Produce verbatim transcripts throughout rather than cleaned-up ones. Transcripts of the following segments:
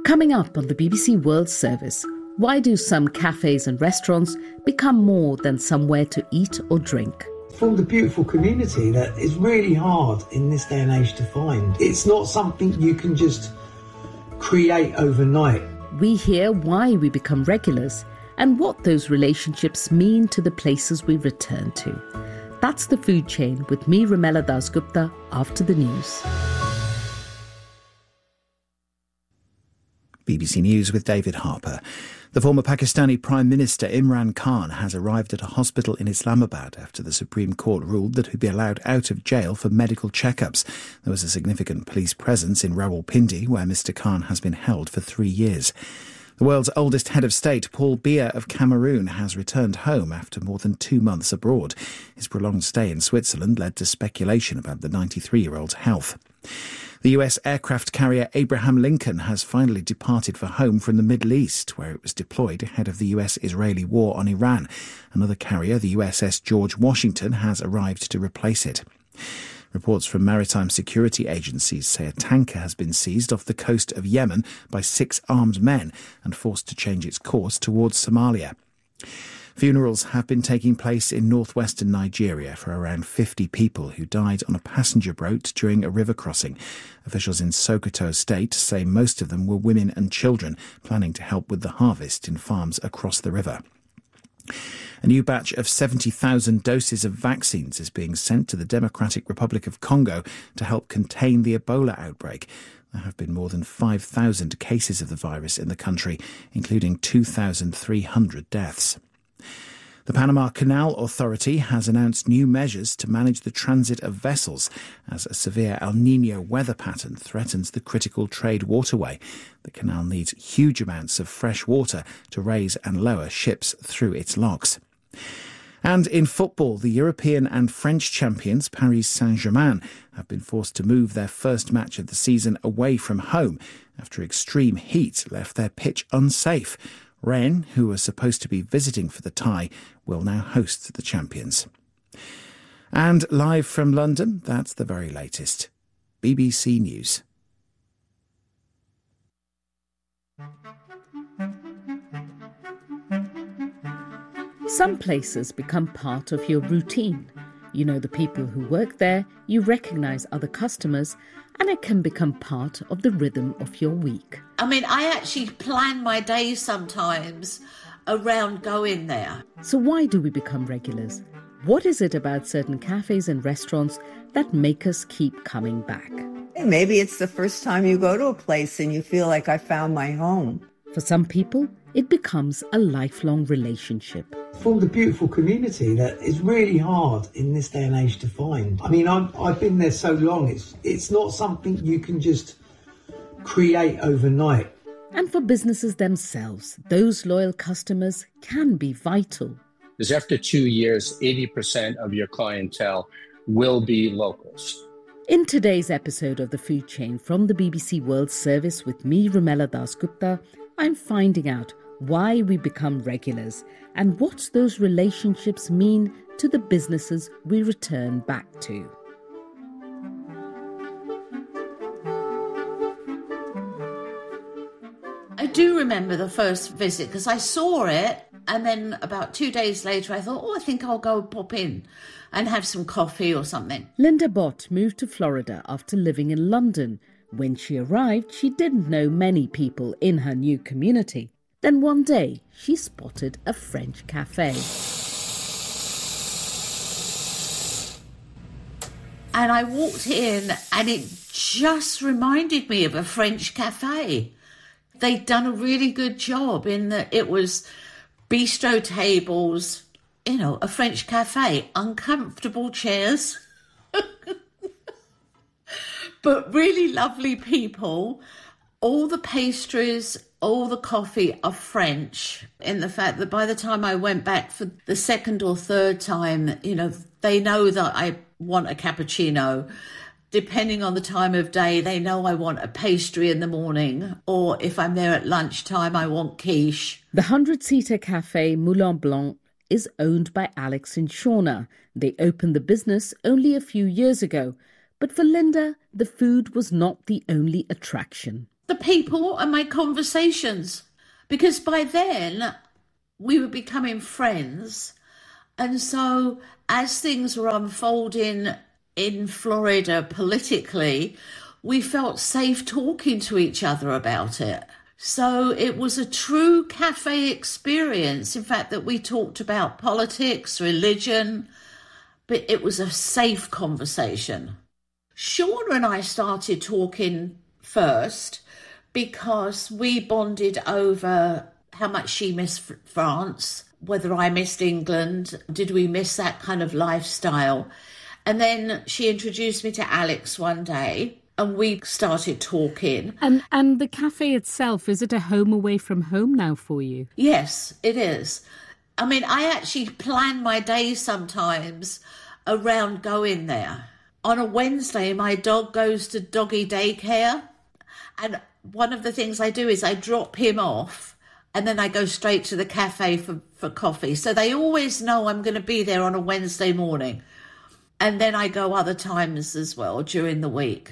Coming up on the B B C World Service, why do some cafes and restaurants become more than somewhere to eat or drink? Formed a beautiful community that is really hard in this day and age to find. It's not something you can just create overnight. We hear why we become regulars and what those relationships mean to the places we return to. That's The Food Chain with me, Rumela Dasgupta, after the news. B B C News with David Harper. The former Pakistani Prime Minister Imran Khan has arrived at a hospital in Islamabad after the Supreme Court ruled that he'd be allowed out of jail for medical checkups. There was a significant police presence in Rawalpindi, where Mister Khan has been held for three years. The world's oldest head of state, Paul Biya of Cameroon, has returned home after more than two months abroad. His prolonged stay in Switzerland led to speculation about the ninety-three-year-old's health. The U S aircraft carrier Abraham Lincoln has finally departed for home from the Middle East, where it was deployed ahead of the U S-Israeli war on Iran. Another carrier, the U S S George Washington, has arrived to replace it. Reports from maritime security agencies say a tanker has been seized off the coast of Yemen by six armed men and forced to change its course towards Somalia. Funerals have been taking place in northwestern Nigeria for around fifty people who died on a passenger boat during a river crossing. Officials in Sokoto State say most of them were women and children planning to help with the harvest in farms across the river. A new batch of seventy thousand doses of vaccines is being sent to the Democratic Republic of Congo to help contain the Ebola outbreak. There have been more than five thousand cases of the virus in the country, including two thousand three hundred deaths. The Panama Canal Authority has announced new measures to manage the transit of vessels as a severe El Niño weather pattern threatens the critical trade waterway. The canal needs huge amounts of fresh water to raise and lower ships through its locks. And in football, the European and French champions Paris Saint-Germain have been forced to move their first match of the season away from home after extreme heat left their pitch unsafe. Rennes, who was supposed to be visiting for the tie, will now host the champions. And live from London, that's the very latest. B B C News. Some places become part of your routine. You know the people who work there, you recognise other customers, and it can become part of the rhythm of your week. I mean, I actually plan my days sometimes around going there. So why do we become regulars? What is it about certain cafes and restaurants that make us keep coming back? Maybe it's the first time you go to a place and you feel like I found my home. For some people, it becomes a lifelong relationship. Formed a beautiful community that is really hard in this day and age to find. I mean, I've, I've been there so long, it's it's not something you can just create overnight. And for businesses themselves, those loyal customers can be vital. Because after two years, eighty percent of your clientele will be locals. In today's episode of The Food Chain from the B B C World Service with me, Rumela Dasgupta, I'm finding out why we become regulars and what those relationships mean to the businesses we return back to. I do remember the first visit because I saw it, and then about two days later I thought, oh, I think I'll go pop in and have some coffee or something. Linda Bott moved to Florida after living in London. When she arrived, she didn't know many people in her new community. Then one day, she spotted a French cafe. And I walked in and it just reminded me of a French cafe. They'd done a really good job in that it was bistro tables, you know, a French cafe, uncomfortable chairs, but really lovely people. All the pastries, all the coffee are French, in the fact that by the time I went back for the second or third time, you know, they know that I want a cappuccino. Depending on the time of day, they know I want a pastry in the morning, or if I'm there at lunchtime, I want quiche. The hundred-seater cafe Moulin Blanc is owned by Alex and Shauna. They opened the business only a few years ago, But for Linda, the food was not the only attraction. The people and my conversations, because by then we were becoming friends. And so as things were unfolding in Florida politically, we felt safe talking to each other about it. So it was a true cafe experience. In fact, that we talked about politics, religion, but it was a safe conversation. Shauna and I started talking first because we bonded over how much she missed France, whether I missed England, did we miss that kind of lifestyle? And then she introduced me to Alex one day and we started talking. And and the cafe itself, is it a home away from home now for you? Yes, it is. I mean, I actually plan my days sometimes around going there. On a Wednesday, my dog goes to doggy daycare. And one of the things I do is I drop him off and then I go straight to the cafe for, for coffee. So they always know I'm going to be there on a Wednesday morning. And then I go other times as well during the week.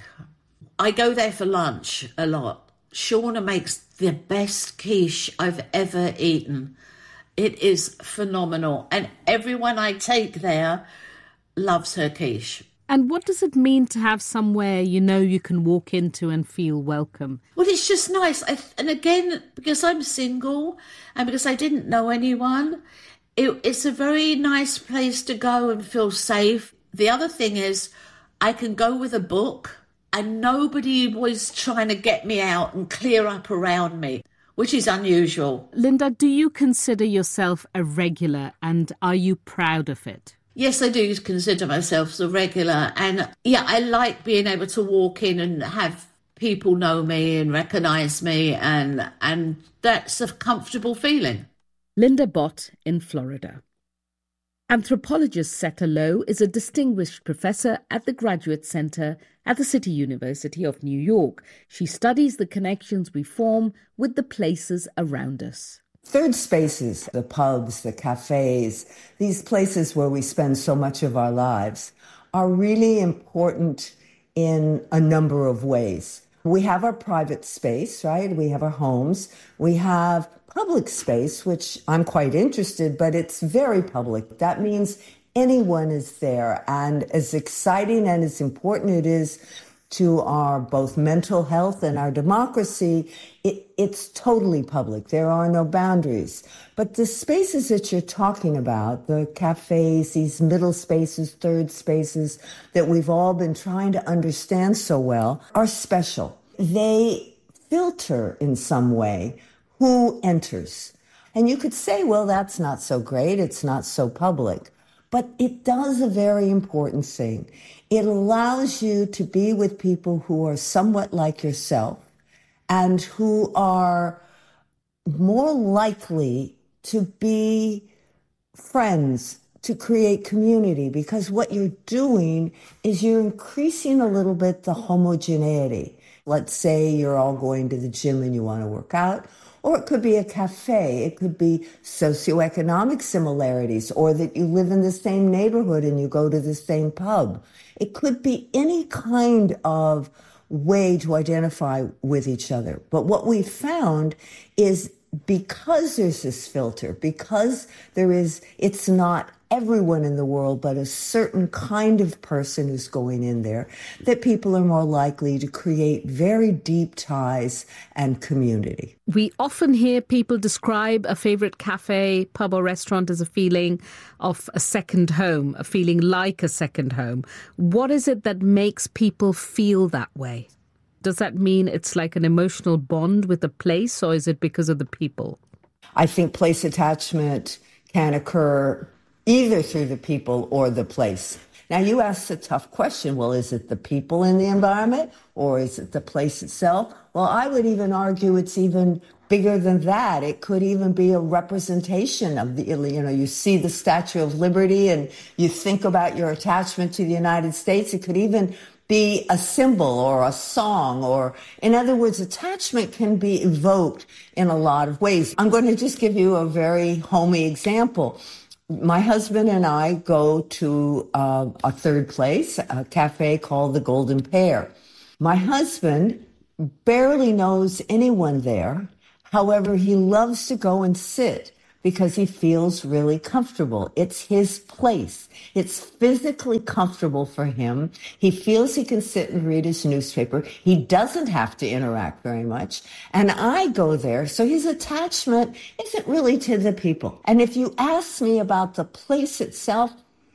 I go there for lunch a lot. Shauna makes the best quiche I've ever eaten. It is phenomenal. And everyone I take there loves her quiche. And what does it mean to have somewhere you know you can walk into and feel welcome? Well, it's just nice. I, and again, because I'm single and because I didn't know anyone, it, it's a very nice place to go and feel safe. The other thing is I can go with a book and nobody was trying to get me out and clear up around me, which is unusual. Linda, do you consider yourself a regular and are you proud of it? Yes, I do consider myself a regular. And yeah, I like being able to walk in and have people know me and recognise me. And, and that's a comfortable feeling. Linda Bott in Florida. Anthropologist Seta Low is a distinguished professor at the Graduate Center at the City University of New York. She studies the connections we form with the places around us. Third spaces, the pubs, the cafes, these places where we spend so much of our lives are really important in a number of ways. We have our private space, right? We have our homes. We have public space, which I'm quite interested, but it's very public. That means anyone is there. And as exciting and as important it is to our both mental health and our democracy, it, it's totally public. There are no boundaries. But the spaces that you're talking about, the cafes, these middle spaces, third spaces that we've all been trying to understand so well, are special. They filter in some way who enters. And you could say, well, that's not so great. It's not so public. But it does a very important thing. It allows you to be with people who are somewhat like yourself and who are more likely to be friends, to create community, because what you're doing is you're increasing a little bit the homogeneity. Let's say you're all going to the gym and you want to work out, or it could be a cafe. It could be socioeconomic similarities, or that you live in the same neighborhood and you go to the same pub. It could be any kind of way to identify with each other. But what we found is because there's this filter, because there is, it's not everyone in the world, but a certain kind of person who's going in there, that people are more likely to create very deep ties and community. We often hear people describe a favourite cafe, pub or restaurant as a feeling of a second home, a feeling like a second home. What is it that makes people feel that way? Does that mean it's like an emotional bond with a place, or is it because of the people? I think place attachment can occur either through the people or the place. Now, you asked a tough question. Well, is it the people in the environment or is it the place itself? Well, I would even argue it's even bigger than that. It could even be a representation of the, you know, you see the Statue of Liberty and you think about your attachment to the United States. It could even be a symbol or a song, or in other words, attachment can be evoked in a lot of ways. I'm going to just give you a very homey example. My husband and I go to uh, a third place, a cafe called the Golden Pear. My husband barely knows anyone there. However, he loves to go and sit because he feels really comfortable. It's his place. It's physically comfortable for him. He feels he can sit and read his newspaper. He doesn't have to interact very much. And I go there, so his attachment isn't really to the people. And if you ask me about the place itself,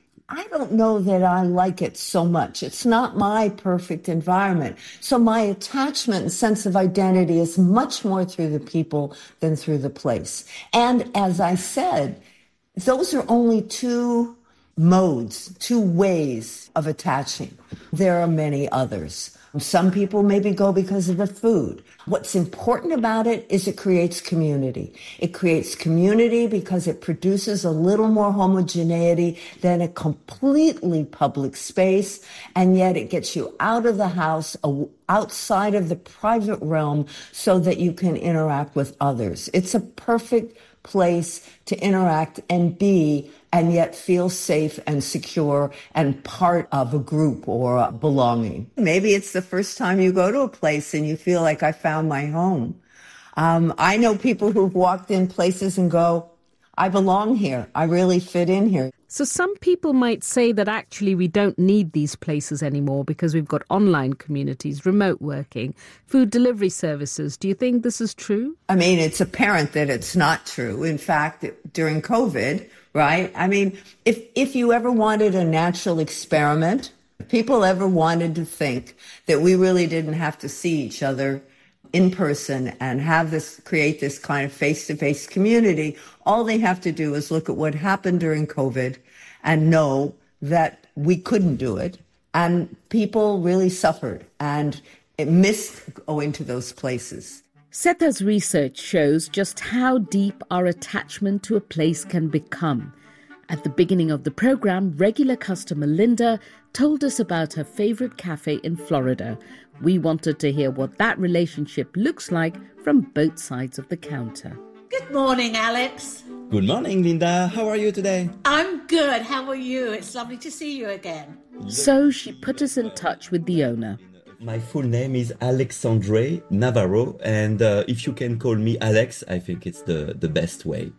I don't know that I like it so much. It's not my perfect environment. So my attachment and sense of identity is much more through the people than through the place. And as I said, those are only two modes, two ways of attaching. There are many others. Some people maybe go because of the food. What's important about it is it creates community. It creates community because it produces a little more homogeneity than a completely public space, and yet it gets you out of the house, outside of the private realm, so that you can interact with others. It's a perfect place to interact and be, and yet feel safe and secure and part of a group or a belonging. Maybe it's the first time you go to a place and you feel like I found my home. Um, I know people who've walked in places and go, I belong here. I really fit in here. So some people might say that actually we don't need these places anymore because we've got online communities, remote working, food delivery services. Do you think this is true? I mean, it's apparent that it's not true. In fact, during COVID, right? I mean, if, if you ever wanted a natural experiment, if people ever wanted to think that we really didn't have to see each other in person and have this, create this kind of face-to-face community, all they have to do is look at what happened during COVID and know that we couldn't do it. And people really suffered and it missed going to those places. Setha's research shows just how deep our attachment to a place can become. At the beginning of the program, regular customer Linda told us about her favorite cafe in Florida. We wanted to hear what that relationship looks like from both sides of the counter. Good morning, Alex. Good morning, Linda. How are you today? I'm good. How are you? It's lovely to see you again. So she put us in touch with the owner. My full name is Alexandre Navarro, and uh, if you can call me Alex, I think it's the, the best way.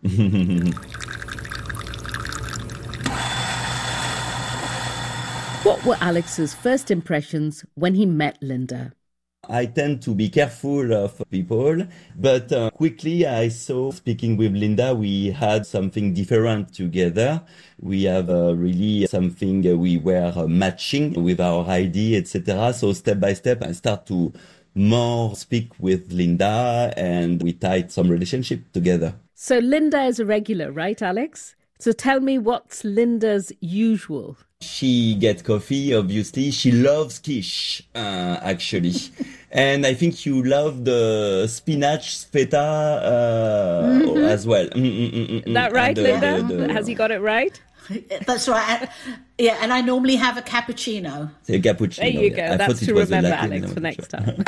What were Alex's first impressions when he met Linda? I tend to be careful of people, but uh, quickly I saw, speaking with Linda, we had something different together. We have uh, really something uh, we were uh, matching with our I D, et cetera. So step by step, I start to more speak with Linda, and we tied some relationship together. So Linda is a regular, right, Alex? So tell me, what's Linda's usual? She gets coffee, obviously. She loves quiche, uh, actually. And I think you love the spinach feta uh, mm-hmm. as well. Mm-mm-mm-mm. That right, the, Linda? The, the... Has he got it right? That's right. Yeah, and I normally have a cappuccino. A cappuccino. There you go. Yeah. That's to remember, Alex, no, for next sure. time.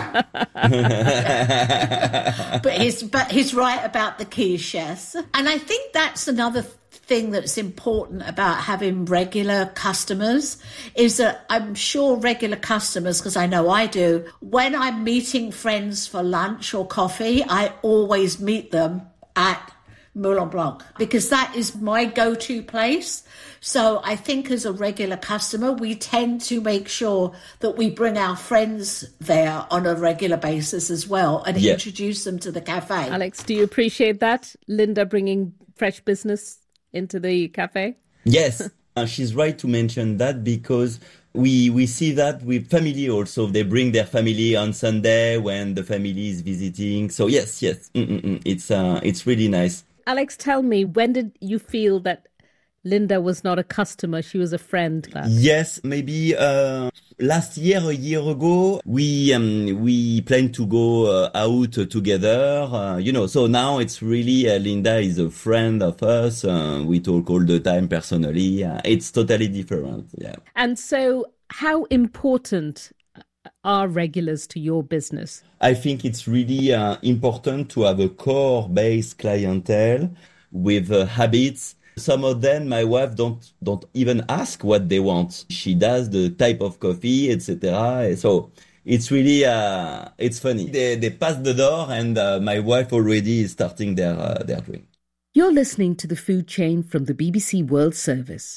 but he's but he's right about the quiche, yes. And I think that's another thing that's important about having regular customers is that I'm sure regular customers, because I know I do, when I'm meeting friends for lunch or coffee, I always meet them at Moulin Blanc because that is my go-to place. So I think as a regular customer, we tend to make sure that we bring our friends there on a regular basis as well and yeah. introduce them to the cafe. Alex, do you appreciate that? Linda bringing fresh business into the cafe? Yes, uh, she's right to mention that because we we see that with family also. They bring their family on Sunday when the family is visiting. So yes, yes, Mm-mm-mm. it's uh, it's really nice. Alex, tell me, when did you feel that Linda was not a customer, she was a friend? Yes, maybe uh, last year, a year ago, we um, we planned to go uh, out together, uh, you know, so now it's really, uh, Linda is a friend of us. Uh, we talk all the time personally. Uh, it's totally different, yeah. And so how important are regulars to your business? I think it's really uh, important to have a core-based clientele with uh, habits Some of them, my wife don't don't even ask what they want. She does the type of coffee, et cetera. So it's really uh, it's funny. They they pass the door, and uh, my wife already is starting their uh, their drink. You're listening to The Food Chain from the B B C World Service.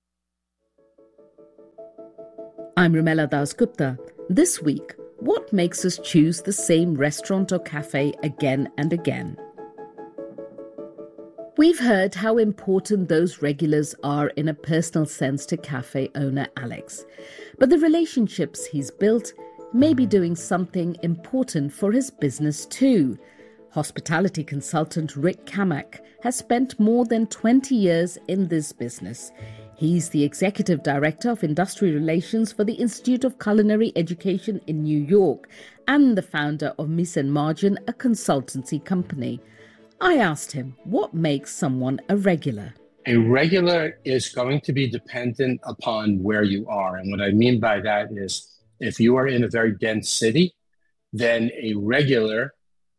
I'm Rumela Dasgupta. This week, what makes us choose the same restaurant or cafe again and again? We've heard how important those regulars are in a personal sense to cafe owner Alex. But the relationships he's built may be doing something important for his business too. Hospitality consultant Rick Kamak has spent more than twenty years in this business. He's the Executive Director of Industry Relations for the Institute of Culinary Education in New York and the founder of Mise en Margin, a consultancy company. I asked him what makes someone a regular. A regular is going to be dependent upon where you are. And what I mean by that is if you are in a very dense city, then a regular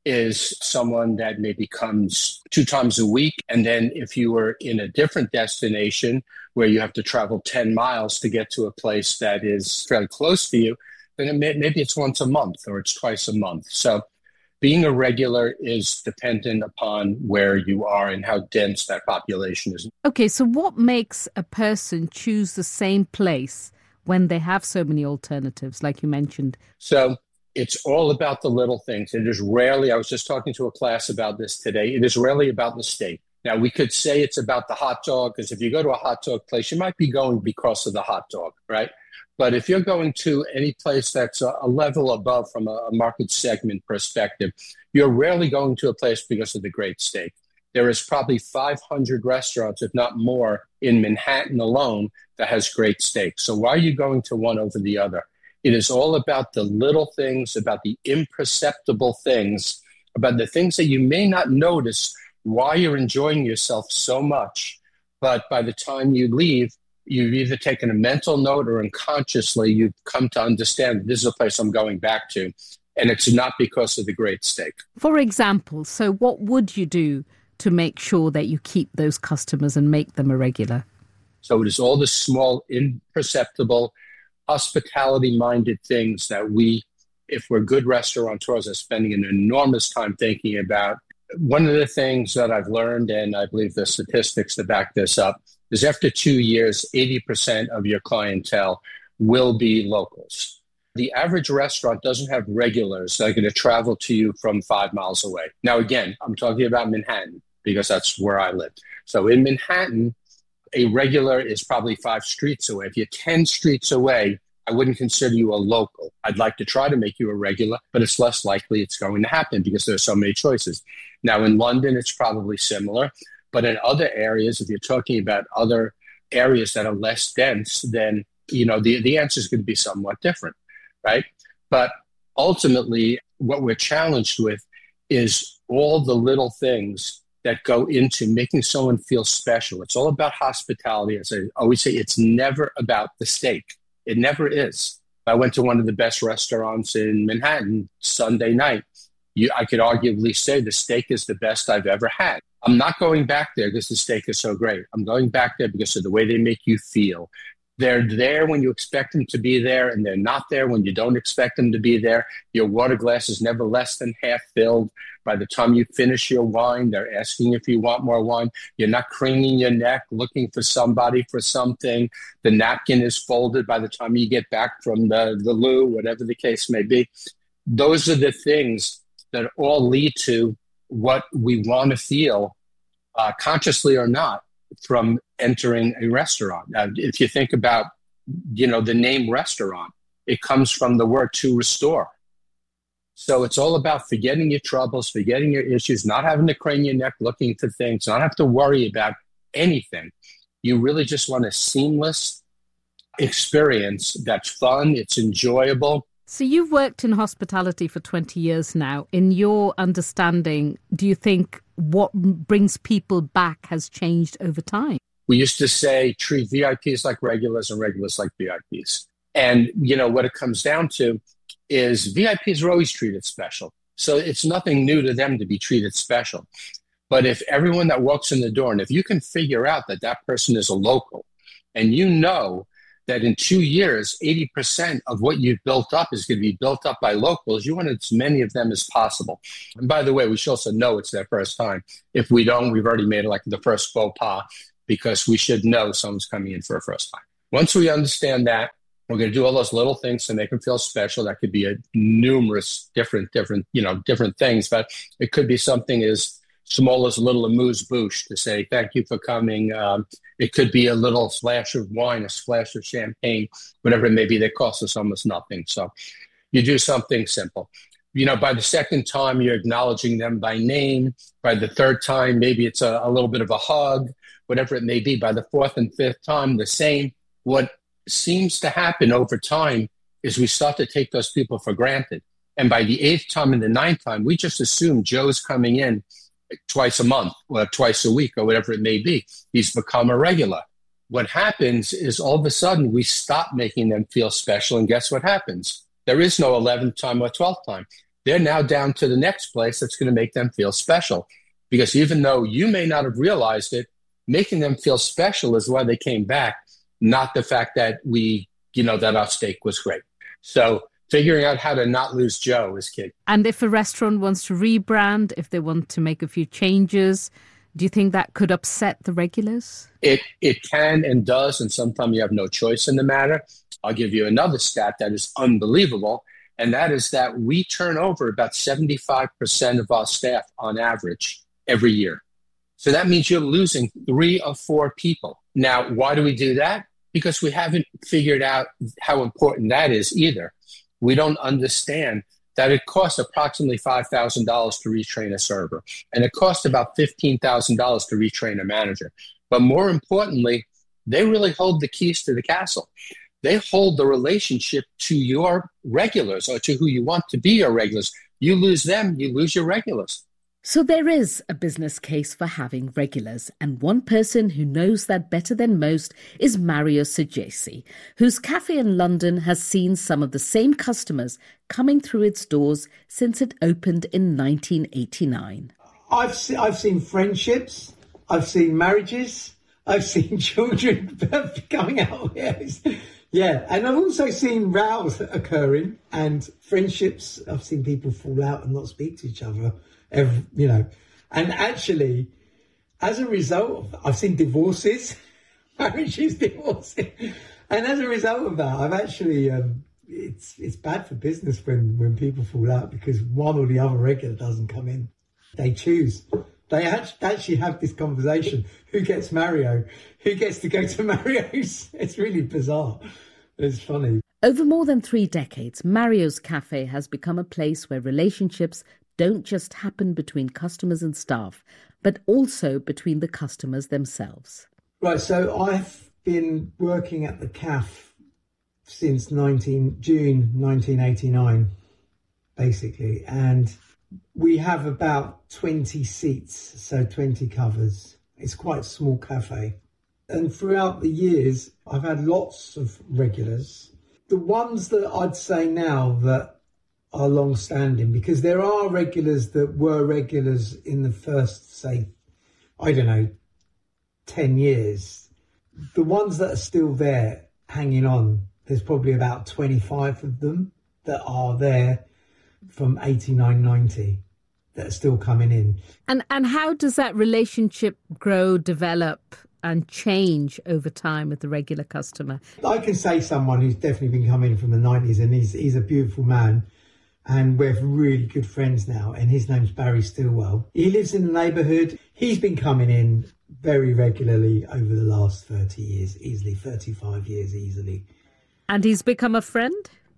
is someone that maybe comes two times a week. And then if you are in a different destination where you have to travel ten miles to get to a place that is fairly close to you, then it may, maybe it's once a month or it's twice a month. So being a regular is dependent upon where you are and how dense that population is. Okay, so what makes a person choose the same place when they have so many alternatives, like you mentioned? So it's all about the little things. It is rarely, I was just talking to a class about this today, it is rarely about the steak. Now, we could say it's about the hot dog, because if you go to a hot dog place, you might be going because of the hot dog, right? But if you're going to any place that's a, a level above from a, a market segment perspective, you're rarely going to a place because of the great steak. There is probably five hundred restaurants, if not more, in Manhattan alone that has great steak. So why are you going to one over the other? It is all about the little things, about the imperceptible things, about the things that you may not notice why you're enjoying yourself so much. But by the time you leave, you've either taken a mental note or unconsciously you've come to understand this is a place I'm going back to. And it's not because of the great steak. For example, so what would you do to make sure that you keep those customers and make them a regular? So it is all the small, imperceptible, hospitality-minded things that we, if we're good restaurateurs, are spending an enormous time thinking about. One of the things that I've learned, and I believe the statistics to back this up, is after two years, eighty percent of your clientele will be locals. The average restaurant doesn't have regulars that are going to travel to you from five miles away. Now, again, I'm talking about Manhattan because that's where I live. So in Manhattan, a regular is probably five streets away. If you're ten streets away, I wouldn't consider you a local. I'd like to try to make you a regular, but it's less likely it's going to happen because there's so many choices. Now, in London, it's probably similar. But in other areas, if you're talking about other areas that are less dense, then, you know, the, the answer is going to be somewhat different, right? But ultimately, what we're challenged with is all the little things that go into making someone feel special. It's all about hospitality. As I always say, it's never about the steak. It never is. I went to one of the best restaurants in Manhattan Sunday night. You, I could arguably say the steak is the best I've ever had. I'm not going back there because the steak is so great. I'm going back there because of the way they make you feel. They're there when you expect them to be there, and they're not there when you don't expect them to be there. Your water glass is never less than half filled. By the time you finish your wine, they're asking if you want more wine. You're not craning your neck, looking for somebody for something. The napkin is folded by the time you get back from the, the loo, whatever the case may be. Those are the things that all lead to what we want to feel, uh, consciously or not, from entering a restaurant. Uh, if you think about, you know, the name restaurant, it comes from the word to restore. So it's all about forgetting your troubles, forgetting your issues, not having to crane your neck looking for things, not have to worry about anything. You really just want a seamless experience that's fun, it's enjoyable. So you've worked in hospitality for twenty years now. In your understanding, do you think what brings people back has changed over time? We used to say treat V I Ps like regulars and regulars like V I Ps. And, you know, what it comes down to is V I Ps are always treated special. So it's nothing new to them to be treated special. But if everyone that walks in the door, and if you can figure out that that person is a local, and you know that in two years, eighty percent of what you've built up is going to be built up by locals, you want as many of them as possible. And by the way, we should also know it's their first time. If we don't, we've already made it like the first faux pas, because we should know someone's coming in for a first time. Once we understand that, we're going to do all those little things to make them feel special. That could be a numerous different, different, you know, different things, but it could be something as small as a little amuse-bouche to say, thank you for coming. Um, it could be a little splash of wine, a splash of champagne, whatever it may be that costs us almost nothing. So you do something simple. You know, by the second time, you're acknowledging them by name. By the third time, maybe it's a, a little bit of a hug, whatever it may be. By the fourth and fifth time, the same. What seems to happen over time is we start to take those people for granted. And by the eighth time and the ninth time, we just assume Joe's coming in twice a month or twice a week or whatever it may be. He's become a regular. What happens is all of a sudden we stop making them feel special, and guess what happens? There is no eleventh time or twelfth time. They're now down to the next place that's going to make them feel special, because even though you may not have realized it, making them feel special is why they came back, not the fact that we, you know, that our steak was great. So figuring out how to not lose Joe is key. And if a restaurant wants to rebrand, if they want to make a few changes, do you think that could upset the regulars? It it can and does, and sometimes you have no choice in the matter. I'll give you another stat that is unbelievable, and that is that we turn over about seventy-five percent of our staff on average every year. So that means you're losing three or four people. Now, why do we do that? Because we haven't figured out how important that is either. We don't understand that it costs approximately five thousand dollars to retrain a server, and it costs about fifteen thousand dollars to retrain a manager. But more importantly, they really hold the keys to the castle. They hold the relationship to your regulars, or to who you want to be your regulars. You lose them, you lose your regulars. So there is a business case for having regulars, and one person who knows that better than most is Mario Seghesi, whose cafe in London has seen some of the same customers coming through its doors since it opened in nineteen eighty-nine. I've se- I've seen friendships, I've seen marriages, I've seen children coming out. Yes. Yeah, and I've also seen rows occurring and friendships. I've seen people fall out and not speak to each other. Every, you know, and actually, as a result, I've seen divorces, marriages, divorces, and as a result of that, I've actually, um, it's it's bad for business when, when people fall out, because one or the other regular doesn't come in. They choose. They actually have this conversation. Who gets Mario? Who gets to go to Mario's? It's really bizarre. It's funny. Over more than three decades, Mario's Cafe has become a place where relationships don't just happen between customers and staff, but also between the customers themselves. Right, so I've been working at the cafe since nineteen June nineteen eighty-nine, basically, and we have about twenty seats, so twenty covers. It's quite a small cafe. And throughout the years, I've had lots of regulars. The ones that I'd say now that are long-standing, because there are regulars that were regulars in the first, say, I don't know, ten years. The ones that are still there hanging on, there's probably about twenty-five of them that are there from eighty-nine, ninety that are still coming in. And and how does that relationship grow, develop and change over time with the regular customer? I can say someone who's definitely been coming from the nineties, and he's he's a beautiful man. And we're really good friends now, and his name's Barry Stillwell. He lives in the neighbourhood. He's been coming in very regularly over the last thirty years, easily, thirty-five years easily. And he's become a friend?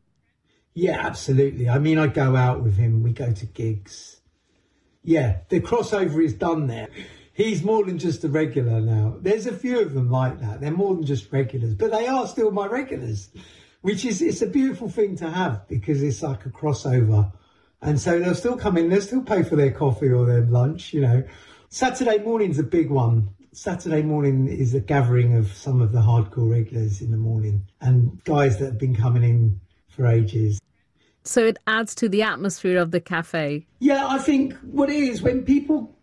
Yeah, absolutely. I mean, I go out with him, we go to gigs. Yeah, the crossover is done there. He's more than just a regular now. There's a few of them like that. They're more than just regulars, but they are still my regulars. Which is, it's a beautiful thing to have, because it's like a crossover. And so they'll still come in, they'll still pay for their coffee or their lunch, you know. Saturday morning's a big one. Saturday morning is a gathering of some of the hardcore regulars in the morning, and guys that have been coming in for ages. So it adds to the atmosphere of the cafe. Yeah, I think what it is, when people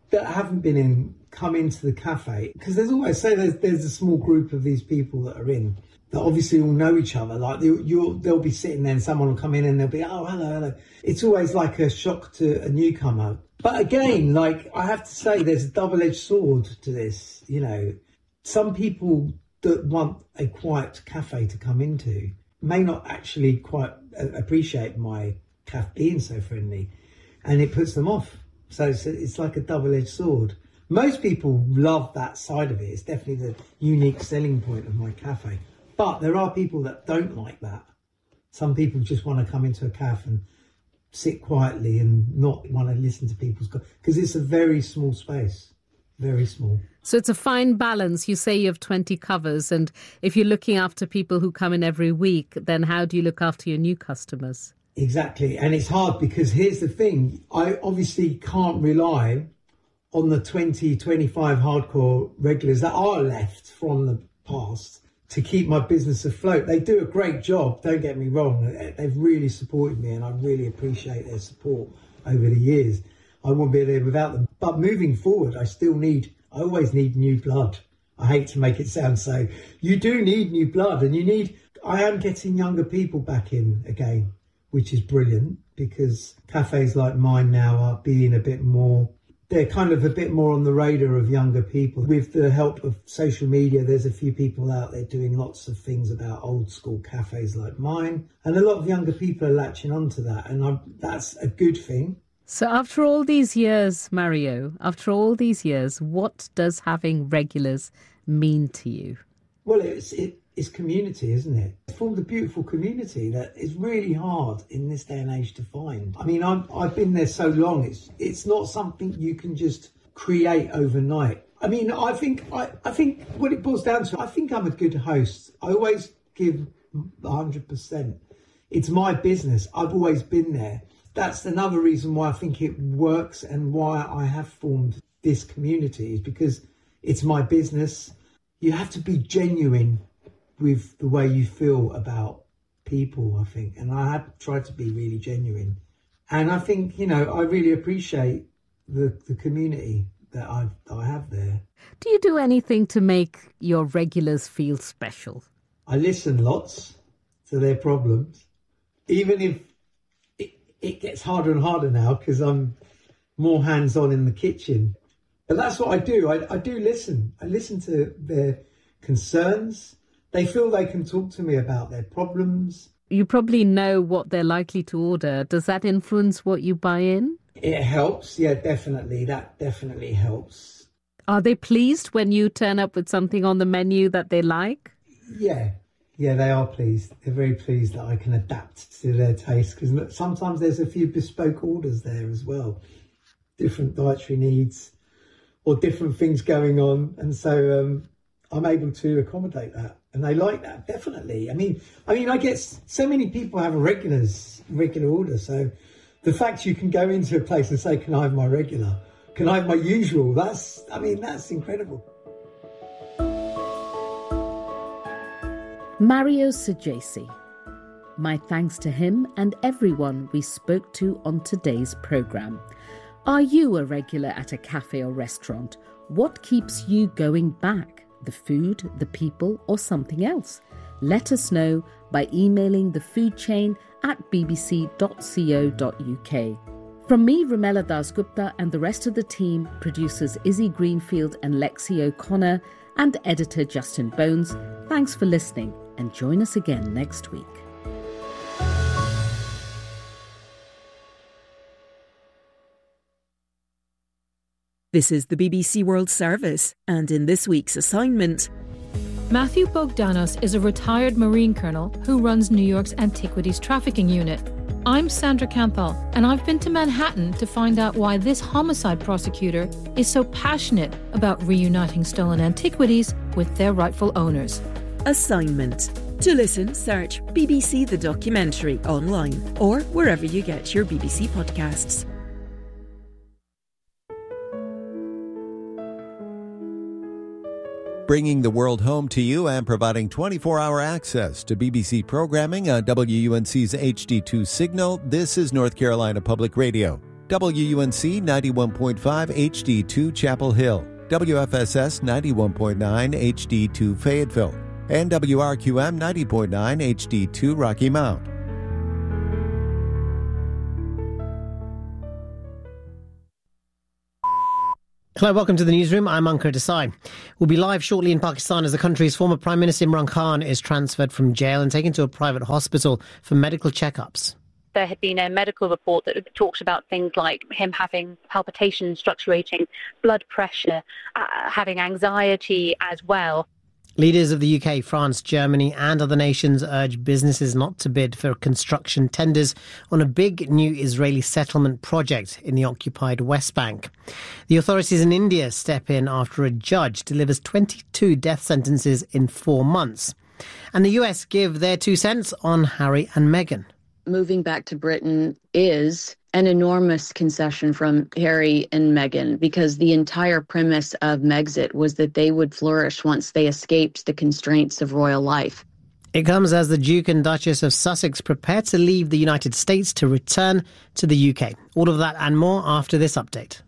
that haven't been in come into the cafe, because there's always, say there's, there's a small group of these people that are in, that obviously all know each other. Like they, you'll, they'll be sitting there and someone will come in and they'll be, oh, hello, hello. It's always like a shock to a newcomer. But again, like I have to say, there's a double-edged sword to this. You know, some people that want a quiet cafe to come into may not actually quite appreciate my cafe being so friendly, and it puts them off. So it's, it's like a double-edged sword. Most people love that side of it. It's definitely the unique selling point of my cafe. But there are people that don't like that. Some people just want to come into a cafe and sit quietly and not want to listen to people's... Because it's a very small space. Very small. So it's a fine balance. You say you have twenty covers, and if you're looking after people who come in every week, then how do you look after your new customers? Exactly. And it's hard because here's the thing. I obviously can't rely on the twenty, twenty-five hardcore regulars that are left from the past to keep my business afloat. They do a great job, don't get me wrong. They've really supported me and I really appreciate their support over the years. I wouldn't be there without them. But moving forward, I still need, I always need new blood. I hate to make it sound so. You do need new blood, and you need, I am getting younger people back in again, which is brilliant, because cafes like mine now are being a bit more, they're kind of a bit more on the radar of younger people. With the help of social media, there's a few people out there doing lots of things about old school cafes like mine. And a lot of younger people are latching onto that. And I'm, that's a good thing. So after all these years, Mario, after all these years, what does having regulars mean to you? Well, it's, it, it's community, isn't it? It's formed a beautiful community that is really hard in this day and age to find. I mean, I'm, I've been there so long, it's it's not something you can just create overnight. I mean, I think I, I think what it boils down to, I think I'm a good host. I always give one hundred percent. It's my business. I've always been there. That's another reason why I think it works and why I have formed this community, is because it's my business. You have to be genuine with the way you feel about people, I think. And I have tried to be really genuine. And I think, you know, I really appreciate the, the community that I've, that I have there. Do you do anything to make your regulars feel special? I listen lots to their problems, even if it, it gets harder and harder now because I'm more hands-on in the kitchen. But that's what I do. I, I do listen. I listen to their concerns. They feel they can talk to me about their problems. You probably know what they're likely to order. Does that influence what you buy in? It helps. Yeah, definitely. That definitely helps. Are they pleased when you turn up with something on the menu that they like? Yeah. Yeah, they are pleased. They're very pleased that I can adapt to their taste, because sometimes there's a few bespoke orders there as well. Different dietary needs or different things going on. And so um, I'm able to accommodate that. And they like that, definitely. I mean, I mean, I get so many people have a regulars, regular order. So the fact you can go into a place and say, can I have my regular? Can I have my usual? That's, I mean, that's incredible. Mario Sajesi. My thanks to him and everyone we spoke to on today's programme. Are you a regular at a cafe or restaurant? What keeps you going back? The food, the people, or something else? Let us know by emailing the food chain at b b c dot co dot u k. From me, Rumela Dasgupta, and the rest of the team, producers Izzy Greenfield and Lexi O'Connor, and editor Justin Bones, thanks for listening, and join us again next week. This is the B B C World Service, and in this week's assignment... Matthew Bogdanos is a retired Marine colonel who runs New York's Antiquities Trafficking Unit. I'm Sandra Canthal, and I've been to Manhattan to find out why this homicide prosecutor is so passionate about reuniting stolen antiquities with their rightful owners. Assignment. To listen, search B B C The Documentary online or wherever you get your B B C podcasts. Bringing the world home to you and providing twenty-four hour access to B B C programming on W U N C's H D two signal, this is North Carolina Public Radio. W U N C ninety-one point five H D two Chapel Hill, W F S S ninety-one point nine H D two Fayetteville, and W R Q M ninety point nine H D two Rocky Mount. Hello, welcome to the newsroom. I'm Ankur Desai. We'll be live shortly in Pakistan as the country's former Prime Minister Imran Khan is transferred from jail and taken to a private hospital for medical checkups. There had been a medical report that talked about things like him having palpitations, fluctuating blood pressure, uh, having anxiety as well. Leaders of the U K, France, Germany and other nations urge businesses not to bid for construction tenders on a big new Israeli settlement project in the occupied West Bank. The authorities in India step in after a judge delivers twenty-two death sentences in four months. And the U S give their two cents on Harry and Meghan. Moving back to Britain is an enormous concession from Harry and Meghan, because the entire premise of Megxit was that they would flourish once they escaped the constraints of royal life. It comes as the Duke and Duchess of Sussex prepare to leave the United States to return to the U K. All of that and more after this update.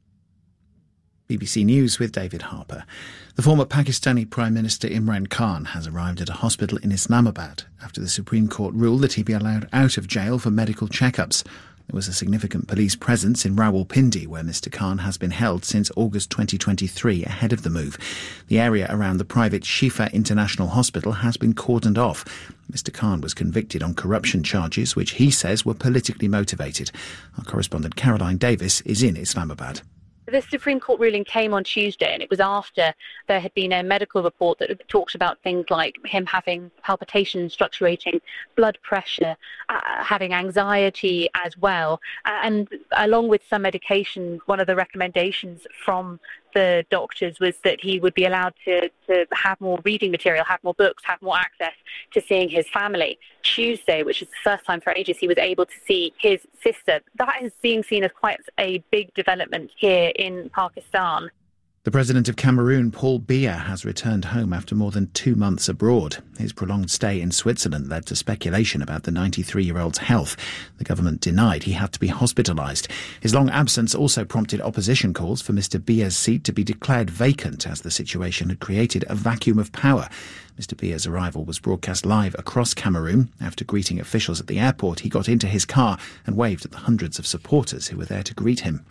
B B C News with David Harper. The former Pakistani Prime Minister Imran Khan has arrived at a hospital in Islamabad after the Supreme Court ruled that he be allowed out of jail for medical checkups. There was a significant police presence in Rawalpindi, where Mister Khan has been held since August twenty twenty-three ahead of the move. The area around the private Shifa International Hospital has been cordoned off. Mister Khan was convicted on corruption charges, which he says were politically motivated. Our correspondent Caroline Davis is in Islamabad. The Supreme Court ruling came on Tuesday, and it was after there had been a medical report that talked about things like him having palpitations, fluctuating blood pressure, uh, having anxiety as well. Uh, and along with some medication, one of the recommendations from the doctors was that he would be allowed to, to have more reading material, have more books, have more access to seeing his family. Tuesday, which is the first time for ages, he was able to see his sister. That is being seen as quite a big development here in Pakistan. The president of Cameroon, Paul Biya, has returned home after more than two months abroad. His prolonged stay in Switzerland led to speculation about the ninety-three-year-old's health. The government denied he had to be hospitalised. His long absence also prompted opposition calls for Mister Biya's seat to be declared vacant, as the situation had created a vacuum of power. Mister Biya's arrival was broadcast live across Cameroon. After greeting officials at the airport, he got into his car and waved at the hundreds of supporters who were there to greet him.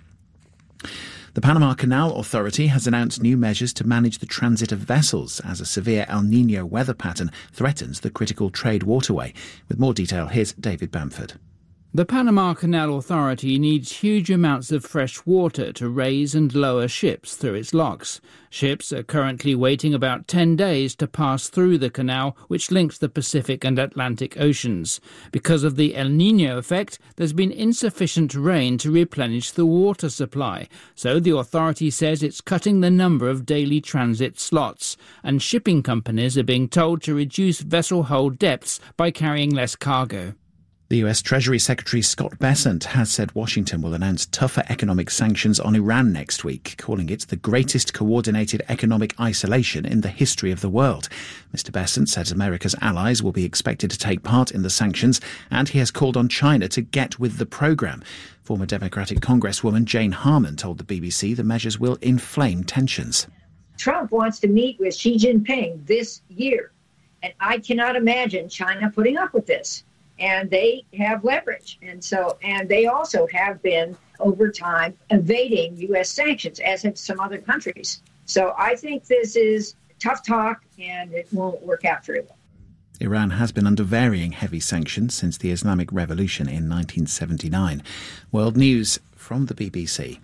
The Panama Canal Authority has announced new measures to manage the transit of vessels as a severe El Niño weather pattern threatens the critical trade waterway. With more detail, here's David Bamford. The Panama Canal Authority needs huge amounts of fresh water to raise and lower ships through its locks. Ships are currently waiting about ten days to pass through the canal, which links the Pacific and Atlantic Oceans. Because of the El Niño effect, there's been insufficient rain to replenish the water supply. So the authority says it's cutting the number of daily transit slots, and shipping companies are being told to reduce vessel hold depths by carrying less cargo. The U S Treasury Secretary Scott Bessent has said Washington will announce tougher economic sanctions on Iran next week, calling it the greatest coordinated economic isolation in the history of the world. Mister Bessent says America's allies will be expected to take part in the sanctions, and he has called on China to get with the programme. Former Democratic Congresswoman Jane Harman told the B B C the measures will inflame tensions. Trump wants to meet with Xi Jinping this year, and I cannot imagine China putting up with this. And they have leverage. And so, and they also have been, over time, evading U S sanctions, as have some other countries. So I think this is tough talk, and it won't work out very well. Iran has been under varying heavy sanctions since the Islamic Revolution in nineteen seventy-nine. World News from the B B C.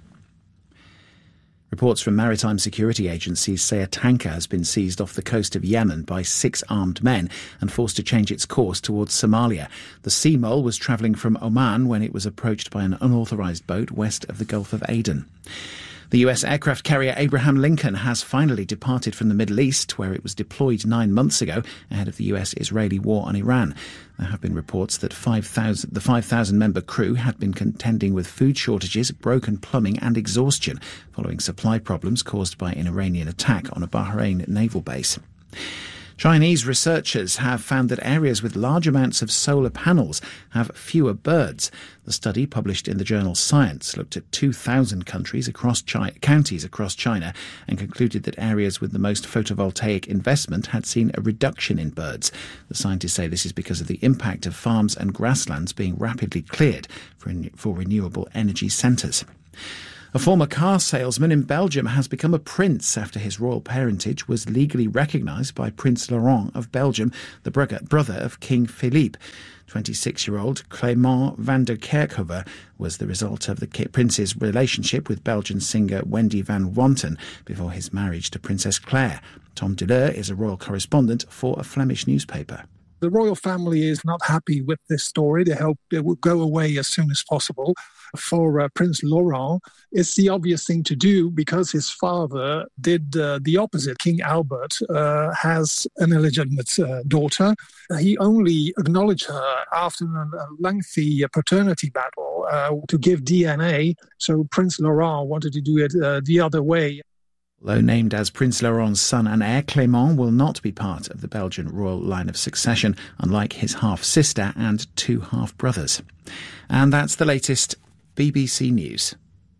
Reports from maritime security agencies say a tanker has been seized off the coast of Yemen by six armed men and forced to change its course towards Somalia. The Sea Mole was travelling from Oman when it was approached by an unauthorised boat west of the Gulf of Aden. The U S aircraft carrier Abraham Lincoln has finally departed from the Middle East, where it was deployed nine months ago ahead of the U S-Israeli war on Iran. There have been reports that five thousand, the five thousand member crew had been contending with food shortages, broken plumbing and exhaustion following supply problems caused by an Iranian attack on a Bahrain naval base. Chinese researchers have found that areas with large amounts of solar panels have fewer birds. The study, published in the journal Science, looked at two thousand countries across China, counties across China and concluded that areas with the most photovoltaic investment had seen a reduction in birds. The scientists say this is because of the impact of farms and grasslands being rapidly cleared for, for renewable energy centres. A former car salesman in Belgium has become a prince after his royal parentage was legally recognised by Prince Laurent of Belgium, the brother of King Philippe. twenty-six-year-old Clément van der Kerkhove was the result of the prince's relationship with Belgian singer Wendy van Wanten before his marriage to Princess Claire. Tom Deleur is a royal correspondent for a Flemish newspaper. The royal family is not happy with this story. They hope it will go away as soon as possible. For uh, Prince Laurent, it's the obvious thing to do because his father did uh, the opposite. King Albert uh, has an illegitimate uh, daughter. He only acknowledged her after a lengthy paternity battle uh, to give D N A. So Prince Laurent wanted to do it uh, the other way. Although named as Prince Laurent's son and heir, Clément will not be part of the Belgian royal line of succession, unlike his half-sister and two half-brothers. And that's the latest B B C News.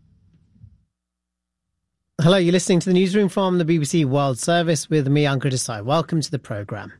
Hello, you're listening to the newsroom from the B B C World Service with me, Ankur Desai. Welcome to the programme.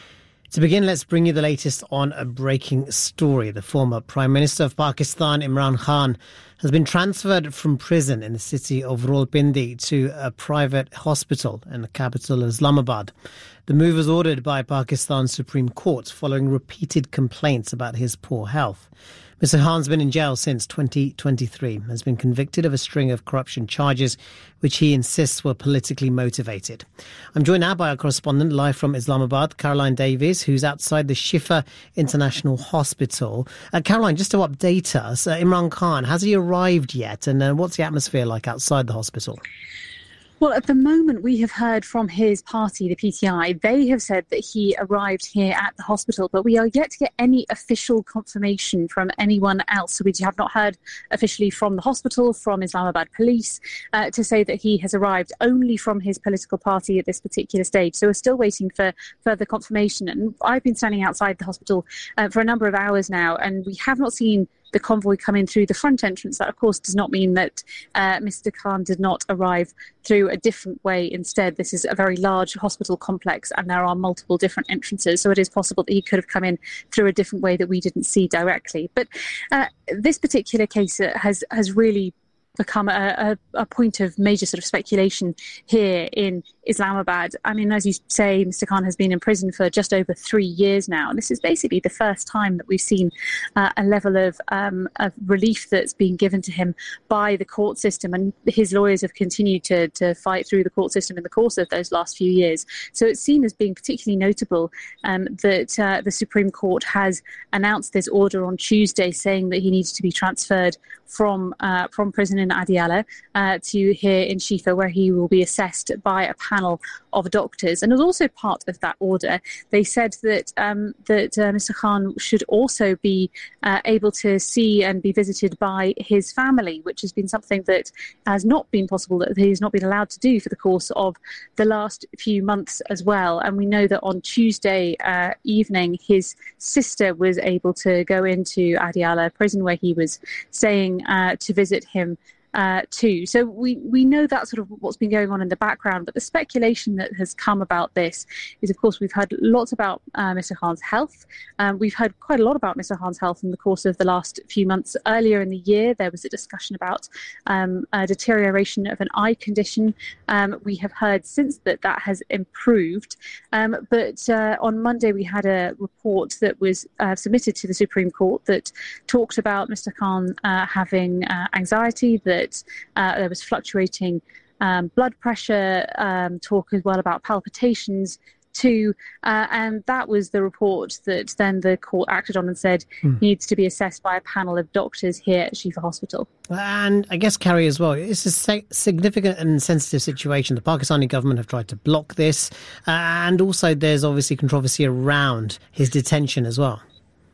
To begin, let's bring you the latest on a breaking story. The former Prime Minister of Pakistan, Imran Khan, has been transferred from prison in the city of Rawalpindi to a private hospital in the capital, Islamabad. The move was ordered by Pakistan's Supreme Court following repeated complaints about his poor health. Mister Khan's been in jail since twenty twenty-three, has been convicted of a string of corruption charges, which he insists were politically motivated. I'm joined now by our correspondent live from Islamabad, Caroline Davies, who's outside the Shifa International Hospital. Uh, Caroline, just to update us, uh, Imran Khan, has he arrived yet? And uh, what's the atmosphere like outside the hospital? Well, at the moment, we have heard from his party, the P T I. They have said that he arrived here at the hospital, but we are yet to get any official confirmation from anyone else. So we have not heard officially from the hospital, from Islamabad police, uh, to say that he has arrived, only from his political party at this particular stage. So we're still waiting for further confirmation. And I've been standing outside the hospital uh, for a number of hours now, and we have not seen the convoy come in through the front entrance. That, of course, does not mean that uh, Mister Khan did not arrive through a different way instead. This is a very large hospital complex and there are multiple different entrances, so it is possible that he could have come in through a different way that we didn't see directly. But uh, this particular case has, has really become a, a, a point of major sort of speculation here in Islamabad. I mean, as you say, Mister Khan has been in prison for just over three years now. And this is basically the first time that we've seen uh, a level of, um, of relief that's been given to him by the court system. And his lawyers have continued to, to fight through the court system in the course of those last few years. So it's seen as being particularly notable um, that uh, the Supreme Court has announced this order on Tuesday saying that he needs to be transferred from uh, from prison in Adiala uh, to here in Shifa, where he will be assessed by a panel of doctors. And as also part of that order, they said that um, that uh, Mister Khan should also be uh, able to see and be visited by his family, which has been something that has not been possible, that he's not been allowed to do for the course of the last few months as well. And we know that on Tuesday uh, evening, his sister was able to go into Adiala prison, where he was staying uh, to visit him Uh, too. So we, we know that's sort of what's been going on in the background, but the speculation that has come about this is, of course, we've heard lots about uh, Mister Khan's health. Um, we've heard quite a lot about Mister Khan's health in the course of the last few months. Earlier in the year, there was a discussion about um, a deterioration of an eye condition. Um, we have heard since that that has improved. Um, but uh, on Monday, we had a report that was uh, submitted to the Supreme Court that talked about Mister Khan uh, having uh, anxiety, that That uh, there was fluctuating um, blood pressure, um, talk as well about palpitations too, uh, and that was the report that then the court acted on and said hmm. needs to be assessed by a panel of doctors here at Shifa Hospital. And I guess, Carrie, as well, it's a significant and sensitive situation. The Pakistani government have tried to block this, uh, and also there's obviously controversy around his detention as well.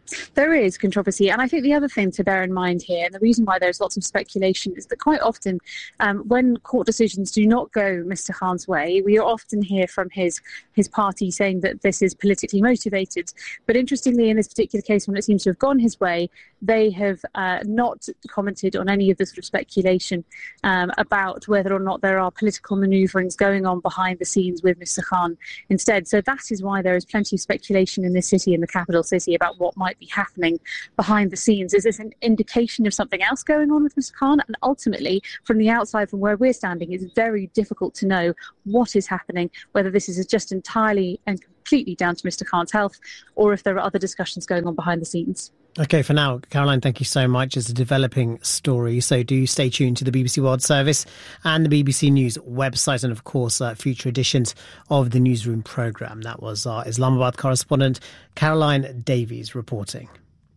There is controversy, and I think the other thing to bear in mind here, and the reason why there's lots of speculation, is that quite often um, when court decisions do not go Mister Khan's way, we often hear from his his party saying that this is politically motivated. But interestingly, in this particular case, when it seems to have gone his way, they have uh, not commented on any of the sort of speculation um, about whether or not there are political manoeuvrings going on behind the scenes with Mister Khan instead. So that is why there is plenty of speculation in this city, in the capital city, about what might be happening behind the scenes. Is this an indication of something else going on with Mister Khan? And ultimately, from the outside, from where we're standing, it's very difficult to know what is happening, whether this is just entirely and completely down to Mister Khan's health, or if there are other discussions going on behind the scenes. OK, for now, Caroline, thank you so much. It's a developing story, so do stay tuned to the B B C World Service and the B B C News website, and of course uh, future editions of the Newsroom programme. That was our Islamabad correspondent Caroline Davies reporting.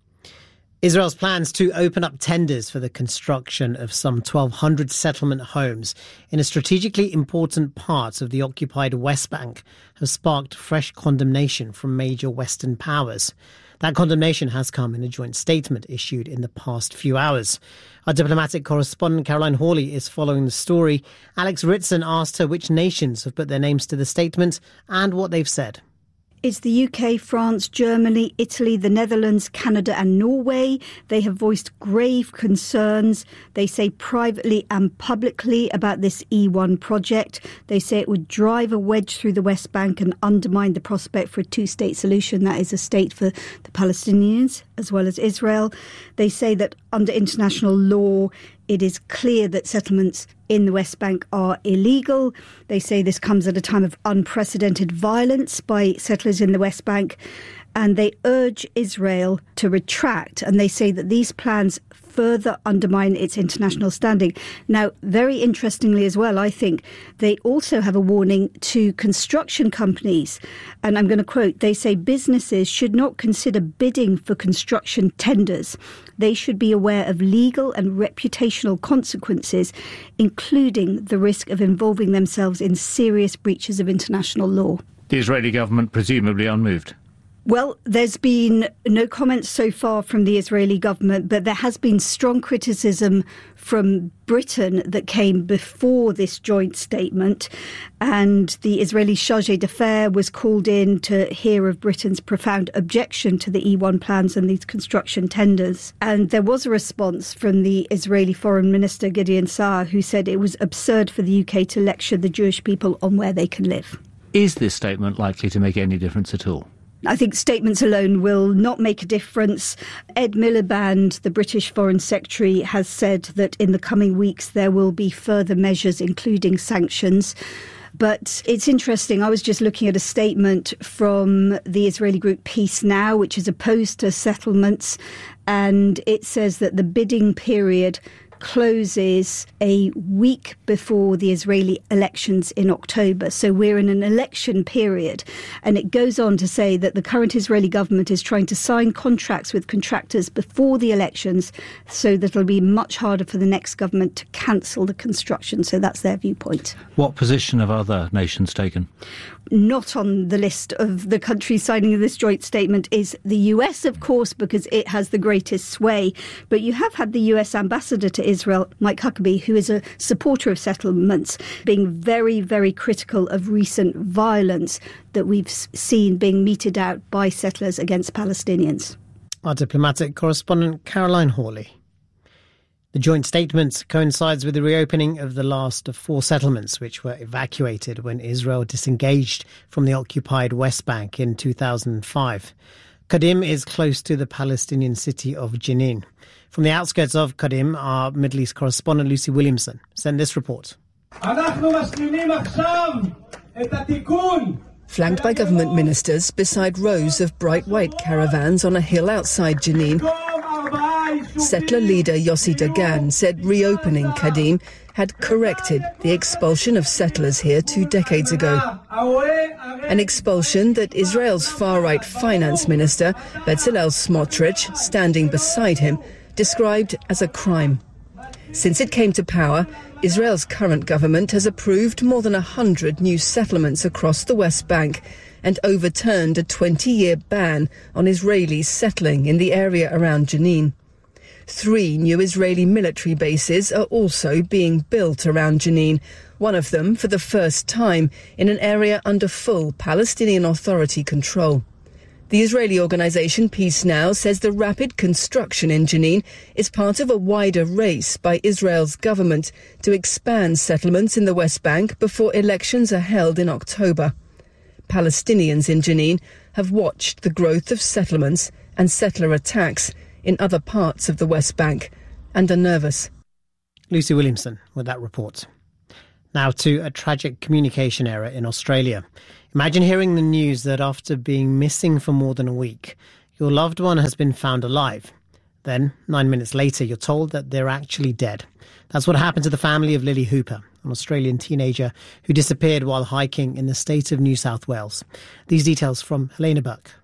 Israel's plans to open up tenders for the construction of some twelve hundred settlement homes in a strategically important part of the occupied West Bank have sparked fresh condemnation from major Western powers. That condemnation has come in a joint statement issued in the past few hours. Our diplomatic correspondent Caroline Hawley is following the story. Alex Ritson asked her which nations have put their names to the statement and what they've said. It's the U K, France, Germany, Italy, the Netherlands, Canada and Norway. They have voiced grave concerns. They say privately and publicly about this E one project. They say it would drive a wedge through the West Bank and undermine the prospect for a two-state solution. That is a state for the Palestinians as well as Israel. They say that under international law, it is clear that settlements in the West Bank are illegal. They say this comes at a time of unprecedented violence by settlers in the West Bank, and they urge Israel to retract, and they say that these plans further undermine its international standing. Now, very interestingly as well, I think, they also have a warning to construction companies. And I'm going to quote, they say businesses should not consider bidding for construction tenders. They should be aware of legal and reputational consequences, including the risk of involving themselves in serious breaches of international law. The Israeli government presumably unmoved. Well, there's been no comments so far from the Israeli government, but there has been strong criticism from Britain that came before this joint statement. And the Israeli chargé d'affaires was called in to hear of Britain's profound objection to the E one plans and these construction tenders. And there was a response from the Israeli Foreign Minister Gideon Saar, who said it was absurd for the U K to lecture the Jewish people on where they can live. Is this statement likely to make any difference at all? I think statements alone will not make a difference. Ed Miliband, the British Foreign Secretary, has said that in the coming weeks there will be further measures, including sanctions. But it's interesting. I was just looking at a statement from the Israeli group Peace Now, which is opposed to settlements. And it says that the bidding period closes a week before the Israeli elections in October. So we're in an election period. And it goes on to say that the current Israeli government is trying to sign contracts with contractors before the elections so that it'll be much harder for the next government to cancel the construction. So that's their viewpoint. What position have other nations taken? Not on the list of the countries signing this joint statement is the U S, of course, because it has the greatest sway. But you have had the U S ambassador to Israel, Mike Huckabee, who is a supporter of settlements, being very, very critical of recent violence that we've seen being meted out by settlers against Palestinians. Our diplomatic correspondent Caroline Hawley. The joint statement coincides with the reopening of the last of four settlements which were evacuated when Israel disengaged from the occupied West Bank in two thousand five. Kadim is close to the Palestinian city of Jenin. From the outskirts of Kadim, our Middle East correspondent Lucy Williamson sent this report. Flanked by government ministers beside rows of bright white caravans on a hill outside Jenin, settler leader Yossi Dagan said reopening Kadim had corrected the expulsion of settlers here two decades ago. An expulsion that Israel's far-right finance minister, Bezalel Smotrich, standing beside him, described as a crime. Since it came to power, Israel's current government has approved more than one hundred new settlements across the West Bank and overturned a twenty-year ban on Israelis settling in the area around Jenin. Three new Israeli military bases are also being built around Jenin, one of them for the first time in an area under full Palestinian Authority control. The Israeli organisation Peace Now says the rapid construction in Jenin is part of a wider race by Israel's government to expand settlements in the West Bank before elections are held in October. Palestinians in Jenin have watched the growth of settlements and settler attacks in other parts of the West Bank and are nervous. Lucy Williamson with that report. Now to a tragic communication error in Australia. Imagine hearing the news that after being missing for more than a week, your loved one has been found alive. Then, nine minutes later, you're told that they're actually dead. That's what happened to the family of Lily Hooper, an Australian teenager who disappeared while hiking in the state of New South Wales. These details from Helena Buck.